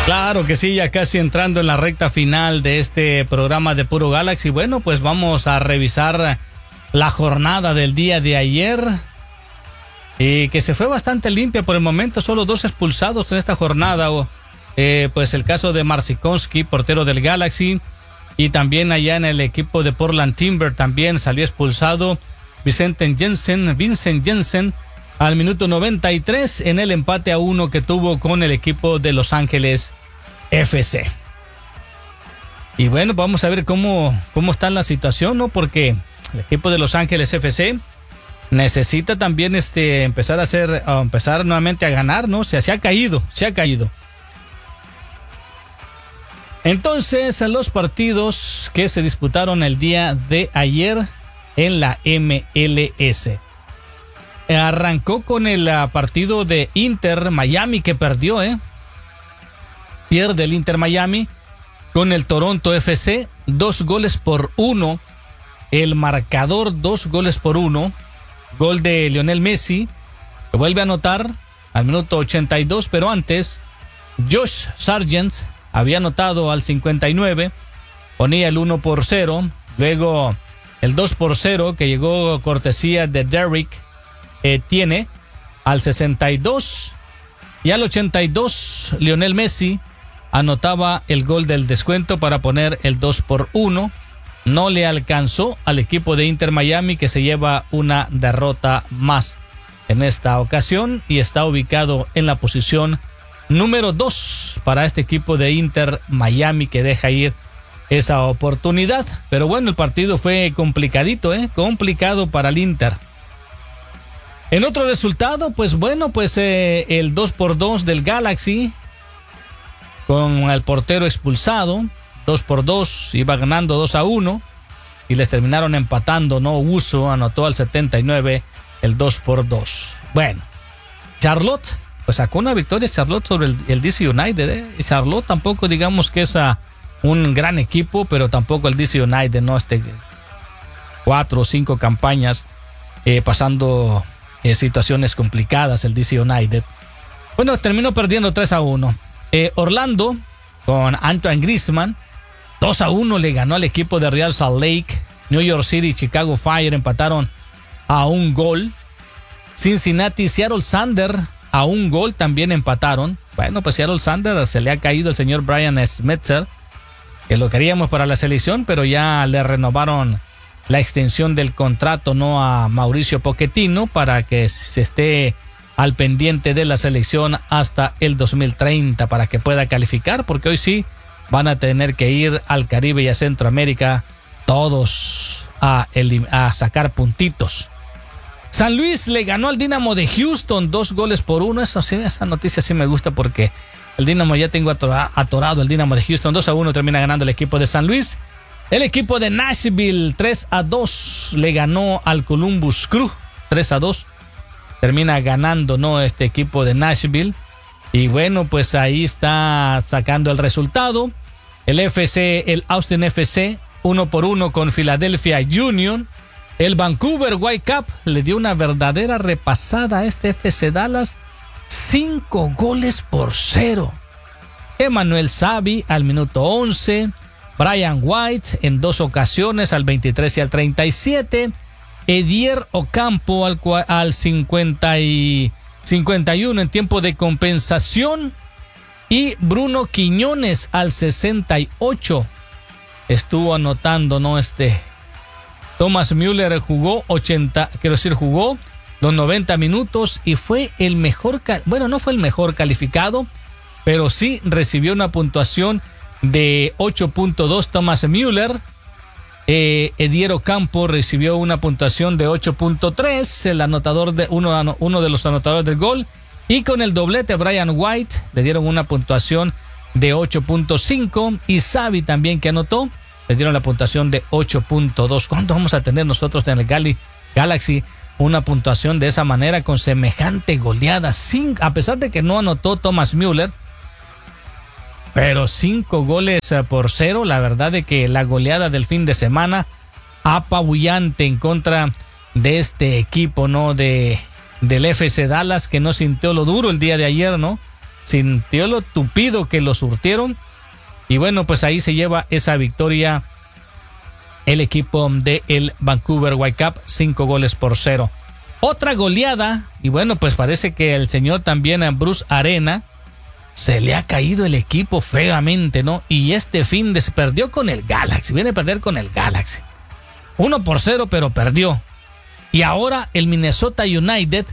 Claro que sí, ya casi entrando en la recta final de este programa de Puro Galaxy. Bueno, pues vamos a revisar la jornada del día de ayer, y que se fue bastante limpia por el momento, solo 2 expulsados en esta jornada. Pues el caso de Marcinkowski, portero del Galaxy, y también allá en el equipo de Portland Timber también salió expulsado Vincent Jensen al minuto 93 en el empate a 1 que tuvo con el equipo de Los Ángeles FC. Y bueno, vamos a ver cómo está la situación, ¿no? Porque el equipo de Los Ángeles FC necesita también empezar nuevamente a ganar, ¿no? Se ha caído. Entonces, a los partidos que se disputaron el día de ayer en la MLS. Arrancó con el partido de Inter Miami, que perdió, Pierde el Inter Miami con el Toronto FC, 2-1. El marcador, 2-1. Gol de Lionel Messi, que vuelve a anotar al minuto 82, pero antes Josh Sargent había anotado al 59, ponía el 1-0, luego el 2-0 que llegó cortesía de Derrick Etienne al 62, y al 82 Lionel Messi anotaba el gol del descuento para poner el 2-1. No le alcanzó al equipo de Inter Miami, que se lleva una derrota más en esta ocasión y está ubicado en la posición número 2 para este equipo de Inter Miami, que deja ir esa oportunidad. Pero bueno, el partido fue complicadito, complicado para el Inter. En otro resultado, pues bueno, el 2-2 del Galaxy con el portero expulsado, 2-2, iba ganando 2-1 y les terminaron empatando, ¿no? Uso anotó al 79 el 2-2. Bueno, Charlotte, pues sacó una victoria Charlotte sobre el DC United, Charlotte tampoco digamos que es un gran equipo, pero tampoco el DC United, ¿no? 4 o 5 campañas pasando situaciones complicadas el DC United. Bueno, terminó perdiendo 3-1. Orlando, con Antoine Griezmann, 2-1 le ganó al equipo de Real Salt Lake. New York City y Chicago Fire empataron a 1 gol. Cincinnati y Seattle Sander a 1 gol también empataron. Bueno, pues Seattle Sander se le ha caído el señor Brian Schmetzer, que lo queríamos para la selección, pero ya le renovaron la extensión del contrato, ¿no?, a Mauricio Pochettino, para que se esté al pendiente de la selección hasta el 2030 para que pueda calificar, porque hoy sí van a tener que ir al Caribe y a Centroamérica todos a sacar puntitos. San Luis le ganó al Dynamo de Houston 2-1. Eso sí, esa noticia sí me gusta, porque el Dynamo ya tengo atorado el Dynamo de Houston. 2-1 termina ganando el equipo de San Luis. El equipo de Nashville 3-2 le ganó al Columbus Crew 3-2. Termina ganando, ¿no?, este equipo de Nashville. Y bueno, pues ahí está sacando el resultado. El Austin FC 1-1 con Philadelphia Union. El Vancouver Whitecaps le dio una verdadera repasada a este FC Dallas, 5-0. Emmanuel Xavi al minuto 11. Brian White en 2 ocasiones, al 23 y al 37. Edier Ocampo al 51 en tiempo de compensación. Y Bruno Quiñones al 68 estuvo anotando, ¿no? Thomas Müller jugó los 90 minutos y fue el mejor, no fue el mejor calificado, pero sí recibió una puntuación de 8.2 Thomas Müller. Edier Ocampo recibió una puntuación de 8.3, el anotador de uno de los anotadores del gol, y con el doblete Brian White le dieron una puntuación de 8.5, y Xavi también, que anotó, le dieron la puntuación de 8.2. ¿Cuándo vamos a tener nosotros en el Galaxy una puntuación de esa manera, con semejante goleada? A pesar de que no anotó Thomas Müller, pero 5-0, la verdad de que la goleada del fin de semana, apabullante en contra de este equipo, ¿no?, del FC Dallas, que no sintió lo duro el día de ayer, ¿no? sintió lo tupido que lo surtieron. Y bueno, pues ahí se lleva esa victoria el equipo del Vancouver Whitecaps, 5-0. Otra goleada, y bueno, pues parece que el señor también a Bruce Arena se le ha caído el equipo feamente, ¿no? Y este fin se perdió con el Galaxy, viene a perder con el Galaxy. 1-0, pero perdió. Y ahora el Minnesota United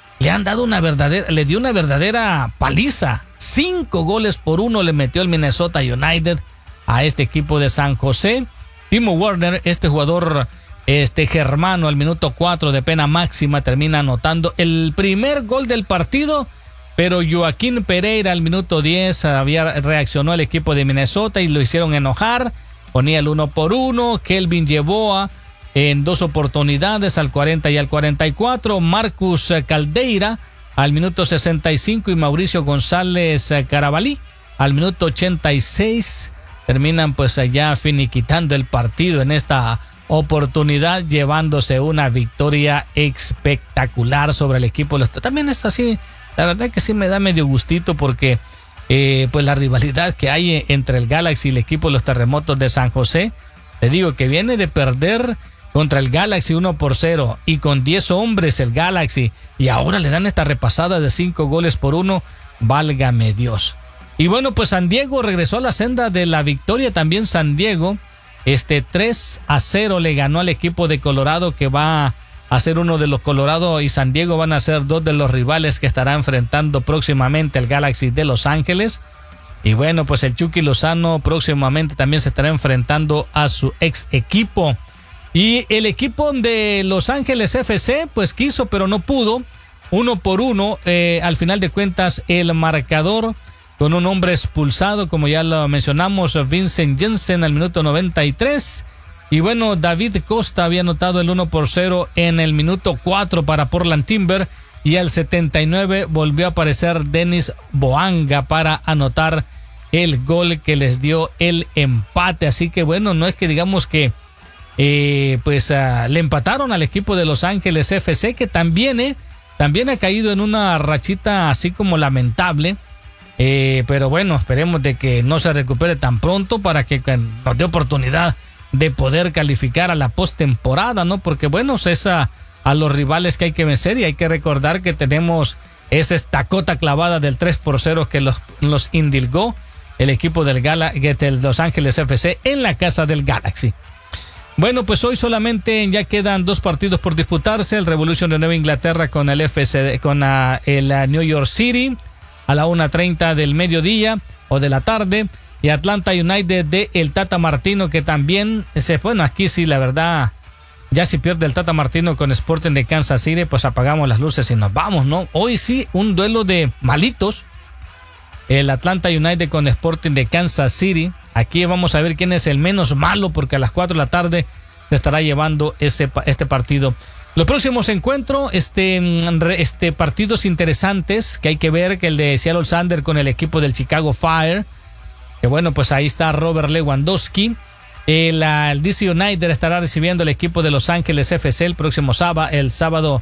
le dio una verdadera paliza. 5-1 le metió el Minnesota United a este equipo de San José. Timo Werner, este jugador germano, al minuto 4 de pena máxima, termina anotando el primer gol del partido, pero Joaquín Pereira al minuto 10 reaccionó al equipo de Minnesota y lo hicieron enojar. Ponía el 1-1, Kelvin Yeboah en 2 oportunidades, al 40 y al 44, Marcus Caldeira al minuto 65 y Mauricio González Carabalí al minuto 86. Terminan pues allá finiquitando el partido en esta oportunidad, llevándose una victoria espectacular sobre el equipo. También es así, la verdad que sí me da medio gustito porque pues la rivalidad que hay entre el Galaxy y el equipo de los Terremotos de San José. Le digo que viene de perder contra el Galaxy 1-0 y con 10 hombres el Galaxy, y ahora le dan esta repasada de 5-1, válgame Dios. Y bueno, pues San Diego regresó a la senda de la victoria, también San Diego, 3-0 le ganó al equipo de Colorado, que va a ser uno de los Colorado y San Diego van a ser dos de los rivales que estará enfrentando próximamente el Galaxy de Los Ángeles. Y bueno, pues el Chucky Lozano próximamente también se estará enfrentando a su ex equipo. Y el equipo de Los Ángeles FC pues quiso pero no pudo. 1-1, al final de cuentas el marcador con un hombre expulsado, como ya lo mencionamos, Vincent Jensen al minuto 93. Y bueno, David Costa había anotado el 1-0 en el minuto 4 para Portland Timber. Y al 79 volvió a aparecer Denis Boanga para anotar el gol que les dio el empate. Así que bueno, no es que digamos que le empataron al equipo de Los Ángeles FC, que también ha caído en una rachita así como lamentable. Pero bueno, esperemos de que no se recupere tan pronto para que nos dé oportunidad de poder calificar a la postemporada, ¿no? Porque bueno, es a los rivales que hay que vencer, y hay que recordar que tenemos esa estacota clavada del 3-0 que los indilgó el equipo del Los Ángeles FC en la casa del Galaxy. Bueno, pues hoy solamente ya quedan 2 partidos por disputarse: el Revolution de Nueva Inglaterra con el el New York City a la 1:30 del mediodía o de la tarde, y Atlanta United de el Tata Martino, que también bueno, aquí sí, la verdad, ya si pierde el Tata Martino con Sporting de Kansas City, pues apagamos las luces y nos vamos, ¿no? Hoy sí, un duelo de malitos. El Atlanta United con Sporting de Kansas City. Aquí vamos a ver quién es el menos malo, porque a las 4 de la tarde se estará llevando este partido. Los próximos encuentros, partidos interesantes que hay que ver, que el de Seattle Sounders con el equipo del Chicago Fire. Que bueno, pues ahí está Robert Lewandowski. El DC United estará recibiendo el equipo de Los Ángeles FC el próximo sábado, el sábado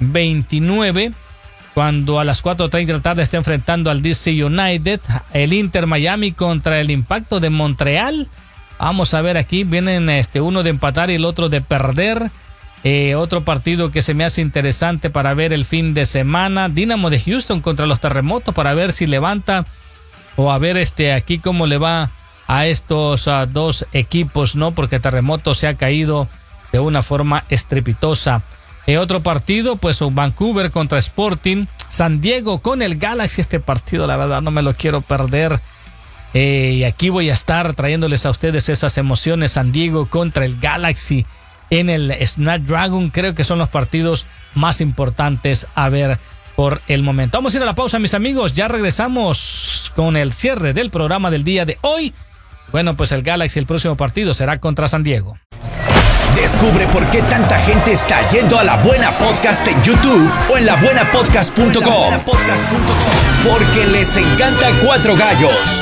29, cuando a las 4:30 de la tarde está enfrentando al DC United. El Inter Miami contra el Impacto de Montreal. Vamos a ver, aquí vienen uno de empatar y el otro de perder. Otro partido que se me hace interesante para ver el fin de semana: Dynamo de Houston contra los Terremotos, para ver si levanta, o a ver aquí cómo le va a estos dos equipos, ¿no? Porque Terremoto se ha caído de una forma estrepitosa. Otro partido, pues Vancouver contra Sporting, San Diego con el Galaxy. Este partido, la verdad, no me lo quiero perder. Y aquí voy a estar trayéndoles a ustedes esas emociones. San Diego contra el Galaxy en el Snapdragon. Creo que son los partidos más importantes a ver por el momento. Vamos a ir a la pausa, mis amigos. Ya regresamos con el cierre del programa del día de hoy. Bueno, pues el Galaxy, el próximo partido será contra San Diego. Descubre por qué tanta gente está yendo a La Buena Podcast en YouTube o en labuenapodcast.com. Porque les encanta Cuatro Gallos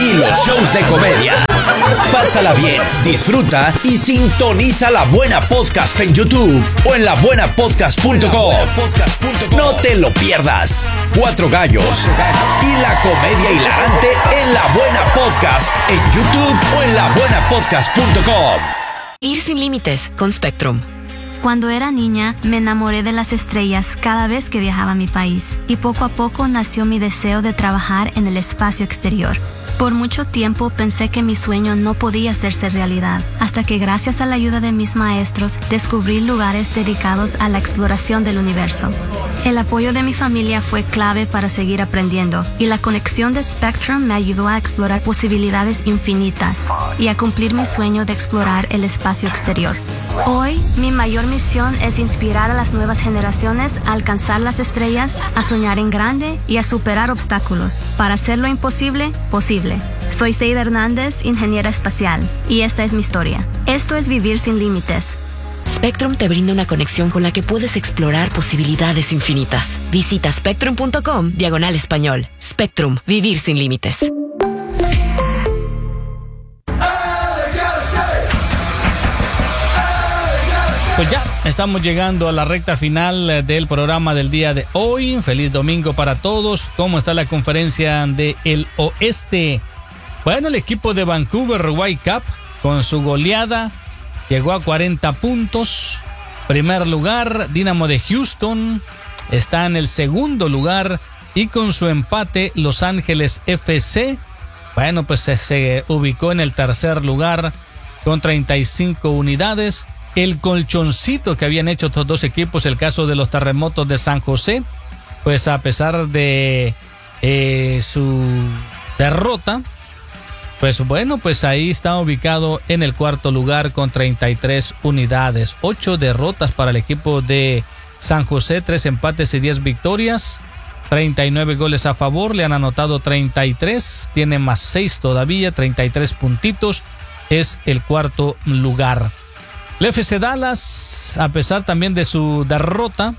y los shows de comedia. Pásala bien, disfruta y sintoniza La Buena Podcast en YouTube o en labuenapodcast.com. No te lo pierdas. 4 gallos y la comedia hilarante en La Buena Podcast en YouTube o en labuenapodcast.com. Ir sin límites con Spectrum. Cuando era niña, me enamoré de las estrellas cada vez que viajaba a mi país y poco a poco nació mi deseo de trabajar en el espacio exterior. Por mucho tiempo pensé que mi sueño no podía hacerse realidad, hasta que gracias a la ayuda de mis maestros descubrí lugares dedicados a la exploración del universo. El apoyo de mi familia fue clave para seguir aprendiendo, y la conexión de Spectrum me ayudó a explorar posibilidades infinitas y a cumplir mi sueño de explorar el espacio exterior. Hoy, mi mayor misión es inspirar a las nuevas generaciones a alcanzar las estrellas, a soñar en grande y a superar obstáculos para hacer lo imposible posible. Soy Seida Hernández, ingeniera espacial, y esta es mi historia. Esto es Vivir sin Límites. Spectrum te brinda una conexión con la que puedes explorar posibilidades infinitas. Visita spectrum.com/español. Spectrum, vivir sin límites. Pues ya estamos llegando a la recta final del programa del día de hoy. Feliz domingo para todos. ¿Cómo está la conferencia del Oeste? Bueno, el equipo de Vancouver Whitecaps con su goleada llegó a 40 puntos. Primer lugar, Dynamo de Houston está en el segundo lugar y con su empate Los Ángeles FC, bueno, pues se ubicó en el tercer lugar con 35 unidades. El colchoncito que habían hecho estos dos equipos, el caso de los Terremotos de San José, pues a pesar de su derrota, pues bueno, pues ahí está ubicado en el cuarto lugar con 33 unidades. 8 derrotas para el equipo de San José, 3 empates y 10 victorias. 39 goles a favor, le han anotado 33, tiene más 6 todavía, 33 puntitos, es el cuarto lugar. El FC Dallas, a pesar también de su derrota,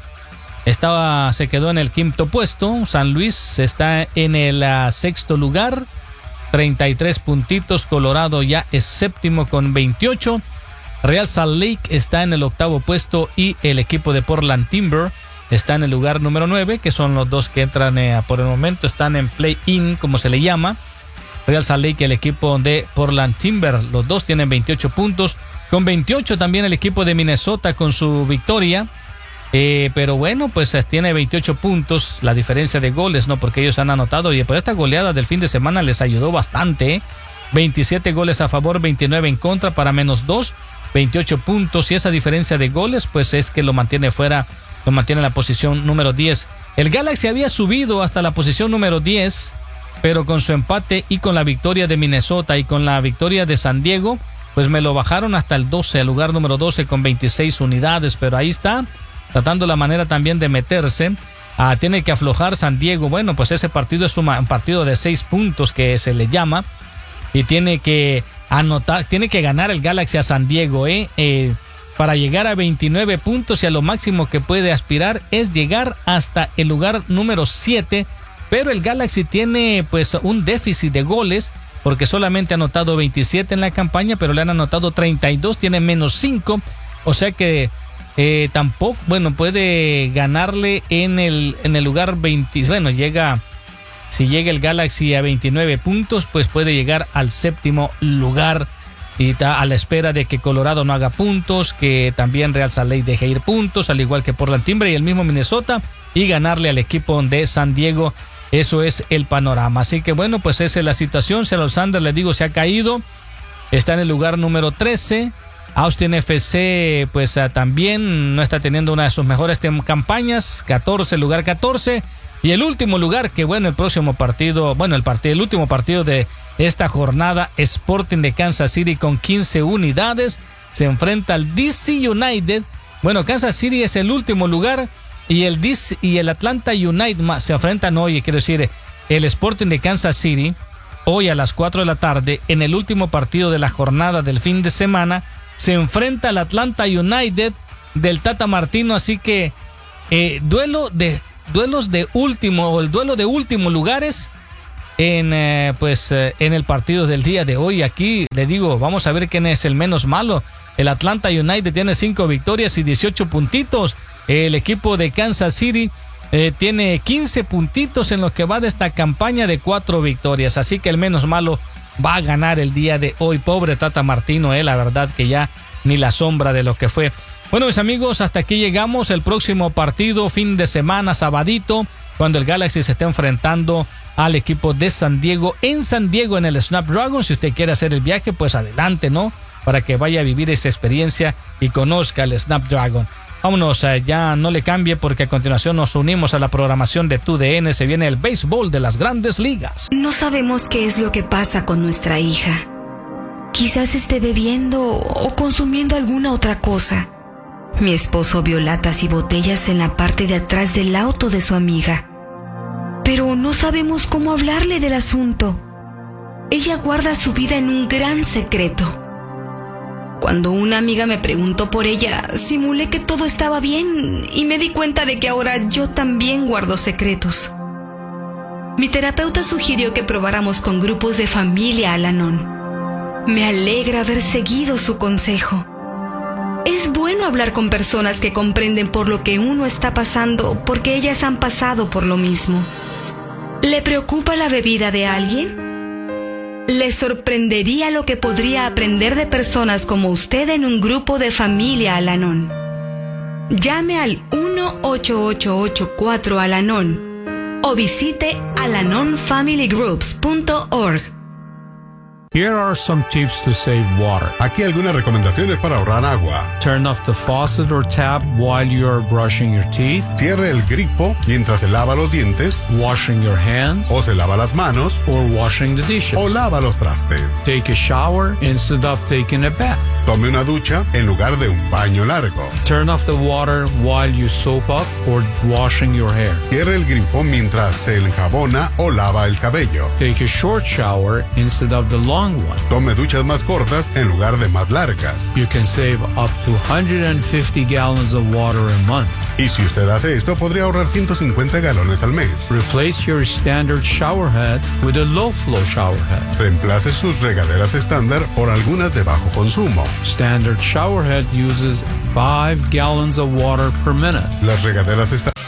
se quedó en el quinto puesto. San Luis está en el sexto lugar, 33 puntitos. Colorado ya es séptimo con 28. Real Salt Lake está en el octavo puesto y el equipo de Portland Timber está en el lugar número 9, que son los dos que entran por el momento, están en play-in, como se le llama. Real Salt Lake y el equipo de Portland Timber, los dos tienen 28 puntos. Con 28 también el equipo de Minnesota con su victoria. Pero bueno, pues tiene 28 puntos, la diferencia de goles, ¿no? Porque ellos han anotado, pero esta goleada del fin de semana les ayudó bastante, 27 goles a favor, 29 en contra para menos 2, 28 puntos. Y esa diferencia de goles, pues es que lo mantiene fuera, lo mantiene en la posición número 10. El Galaxy había subido hasta la posición número 10, pero con su empate y con la victoria de Minnesota y con la victoria de San Diego, pues me lo bajaron hasta el 12, el lugar número 12 con 26 unidades, pero ahí está, tratando la manera también de meterse. Tiene que aflojar San Diego. Bueno, pues ese partido es un partido de 6 puntos que se le llama, y tiene que ganar el Galaxy a San Diego, para llegar a 29 puntos, y a lo máximo que puede aspirar es llegar hasta el lugar número 7, pero el Galaxy tiene pues un déficit de goles, porque solamente ha anotado 27 en la campaña, pero le han anotado 32, tiene menos 5, o sea que tampoco, bueno, puede ganarle en el lugar 20, bueno, si llega el Galaxy a 29 puntos, pues puede llegar al séptimo lugar, y está a la espera de que Colorado no haga puntos, que también Real Salt Lake deje ir puntos, al igual que Portland Timber y el mismo Minnesota, y ganarle al equipo de San Diego. Eso es el panorama. Así que bueno, pues esa es la situación. Seattle Sanders, les digo, se ha caído. Está en el lugar número 13. Austin FC, pues también no está teniendo una de sus mejores campañas. 14, lugar 14. Y el último lugar, que bueno, el último partido de esta jornada, Sporting de Kansas City con 15 unidades. Se enfrenta al DC United. Bueno, Kansas City es el último lugar. Y el DC y el Atlanta United se enfrentan hoy, quiero decir, el Sporting de Kansas City, hoy a las 4 de la tarde, en el último partido de la jornada del fin de semana, se enfrenta al Atlanta United del Tata Martino. Así que el duelo de último lugares, en el partido del día de hoy. Aquí le digo, vamos a ver quién es el menos malo. El Atlanta United tiene 5 victorias y 18 puntitos. El equipo de Kansas City tiene 15 puntitos en lo que va de esta campaña de 4 victorias. Así que el menos malo va a ganar el día de hoy. Pobre Tata Martino, la verdad que ya ni la sombra de lo que fue. Bueno, mis amigos, hasta aquí llegamos. El próximo partido, fin de semana, sabadito, cuando el Galaxy se está enfrentando al equipo de San Diego, en el Snapdragon. Si usted quiere hacer el viaje, pues adelante, ¿no? Para que vaya a vivir esa experiencia y conozca el Snapdragon. Vámonos, ya no le cambie, porque a continuación nos unimos a la programación de TUDN. Se viene el béisbol de las Grandes Ligas. No sabemos qué es lo que pasa con nuestra hija. Quizás esté bebiendo o consumiendo alguna otra cosa. Mi esposo vio latas y botellas en la parte de atrás del auto de su amiga. Pero no sabemos cómo hablarle del asunto. Ella guarda su vida en un gran secreto. Cuando una amiga me preguntó por ella, simulé que todo estaba bien y me di cuenta de que ahora yo también guardo secretos. Mi terapeuta sugirió que probáramos con grupos de familia Al-Anon. Me alegra haber seguido su consejo. Es bueno hablar con personas que comprenden por lo que uno está pasando, porque ellas han pasado por lo mismo. ¿Le preocupa la bebida de alguien? Le sorprendería lo que podría aprender de personas como usted en un grupo de familia Al-Anon. Llame al 1-8884 Al-Anon o visite alanonfamilygroups.org. Here are some tips to save water. Aquí algunas recomendaciones para ahorrar agua. Turn off the faucet or tap while you are brushing your teeth. Cierre el grifo mientras se lava los dientes, Washing your hands o se lava las manos, or washing the dishes. o lava los trastes. Take a shower instead of taking a bath. Tome una ducha en lugar de un baño largo. Turn off the water while you soap up or washing your hair. Cierre el grifo mientras se enjabona o lava el cabello. Take a short shower instead of the long one. Tome duchas más cortas en lugar de más largas. You can save up to 150 gallons of water a month. Y si usted hace esto, podría ahorrar 150 galones al mes. Replace your standard shower head with a low flow shower head. Reemplace sus regaderas estándar por algunas de bajo consumo. Standard shower head uses 5 gallons of water per minute. Las regaderas estándar